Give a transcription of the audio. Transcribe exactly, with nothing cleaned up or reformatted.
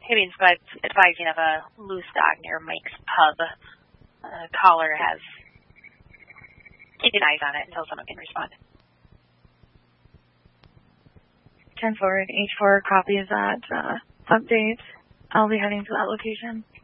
Hibbings advising of a loose dog near Mike's Pub. Uh, caller has keeping eyes on it until someone can respond. ten forward, H four copies that uh, update. I'll be heading to that location.